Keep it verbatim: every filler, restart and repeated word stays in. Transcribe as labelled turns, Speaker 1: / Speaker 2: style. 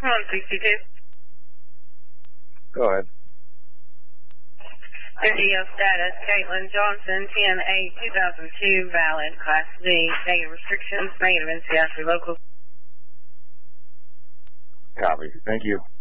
Speaker 1: one sixty-two.
Speaker 2: Go ahead.
Speaker 1: Video status, Caitlin Johnson, ten eight two thousand two, valid, Class D, negative restrictions, negative N C I C local.
Speaker 2: Copy. Thank you.